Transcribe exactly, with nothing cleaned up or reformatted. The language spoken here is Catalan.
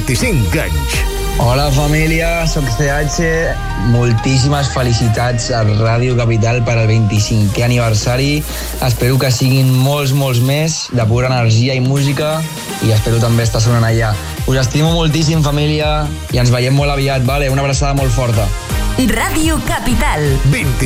vint-i-cinc anys. Hola família, soc C H. Moltíssimes felicitats a Ràdio Capital per al vint-i-cinquè aniversari. Espero que siguin molts, molts més de pura energia i música i espero també estar sonant allà. Us estimo moltíssim, família, i ens veiem molt aviat, vale? Una abraçada molt forta. Ràdio Capital. vint